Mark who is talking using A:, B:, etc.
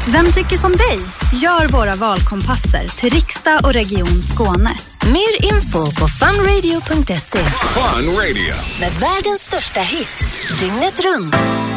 A: Vem tycker som dig? Gör våra valkompasser till riksdag och region Skåne.
B: Mer info på funradio.se.
C: Fun Radio.
B: Med världens största hits, dygnet runt.